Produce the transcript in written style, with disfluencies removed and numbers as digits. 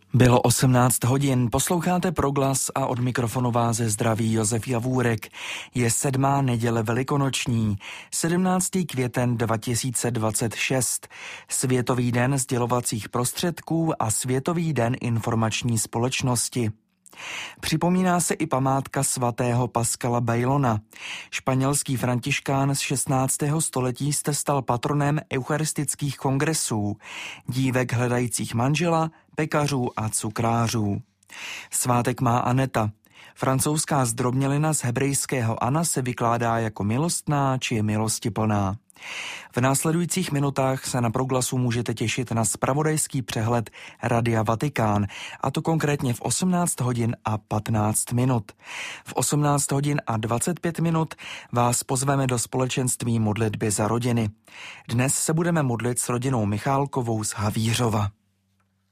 Bylo 18 hodin, posloucháte Proglas a od mikrofonu vás zdraví Josef Javůrek. Je 7. neděle velikonoční, 17. květen 2026, Světový den sdělovacích prostředků a Světový den informační společnosti. Připomíná se i památka svatého Pascala Bailona. Španělský františkán z 16. století se stal patronem eucharistických kongresů, dívek hledajících manžela, pekařů a cukrářů. Svátek má Aneta. Francouzská zdrobnělina z hebrejského Ana se vykládá jako milostná či milostiplná. V následujících minutách se na Proglasu můžete těšit na zpravodajský přehled Radia Vatikán, a to konkrétně v 18 hodin a 15 minut. V 18 hodin a 25 minut vás pozveme do společenství modlitby za rodiny. Dnes se budeme modlit s rodinou Michálkovou z Havířova.